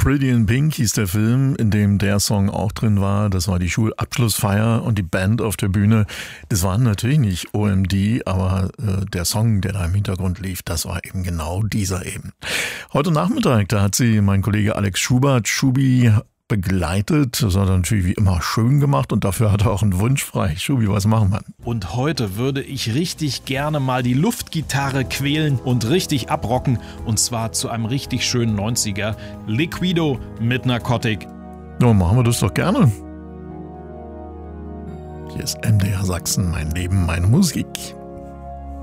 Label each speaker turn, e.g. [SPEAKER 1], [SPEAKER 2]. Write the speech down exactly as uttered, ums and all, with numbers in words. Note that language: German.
[SPEAKER 1] Pretty in Pink hieß der Film, in dem der Song auch drin war. Das war die Schulabschlussfeier und die Band auf der Bühne. Das waren natürlich nicht O M D, aber äh, der Song, der da im Hintergrund lief, das war eben genau dieser eben. Heute Nachmittag, da hat sie mein Kollege Alex Schubert, Schubi, begleitet. Das hat er natürlich wie immer schön gemacht und dafür hat er auch einen Wunsch frei. Schubi, was machen wir?
[SPEAKER 2] Und heute würde ich richtig gerne mal die Luftgitarre quälen und richtig abrocken. Und zwar zu einem richtig schönen neunziger. Liquido mit Narcotic.
[SPEAKER 1] Ja, machen wir das doch gerne. Hier ist M D R Sachsen, mein Leben, meine Musik.